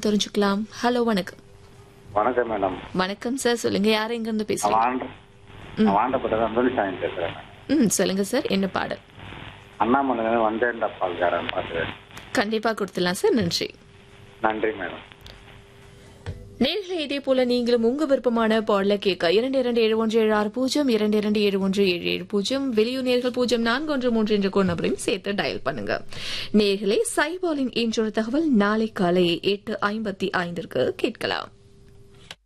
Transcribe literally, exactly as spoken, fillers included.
தெரிஞ்சுக்கலாம். ஹலோ வணக்கம். வணக்கம் மேடம். வணக்கம் சார், சொல்லுங்க யார் எங்க இருந்து பேசுறீங்க? வாண்டப்பட்டதான் அந்தோனிசாமி பேசுறேன். ம் சொல்லுங்க சார், என்ன பாடல்? அண்ணாமலை வந்தேன்டா பால்காரன் பாட்டு. கண்டிப்பா கொடுத்துடலாம் சார், நன்றி. நன்றி மேடம். நேர்களை இதே போல நீங்களும் உங்க விருப்பமான பாடல கேட்க இரண்டு இரண்டு ஏழு ஒன்று ஏழு ஆறு பூஜ்ஜியம் இரண்டு இரண்டு ஏழு ஒன்று ஏழு ஏழு பூஜ்ஜியம் வெளியூர் நேர்கள் பூஜ்ஜியம் நான்கு ஒன்று மூன்று என்ற கோட் நம்பரையும் சேர்த்து டயல் பண்ணுங்க. நேர்களை சைபாலின் இன்றொரு தகவல் நாளை காலை எட்டு ஐம்பத்தி ஐந்திற்கு கேட்கலாம்.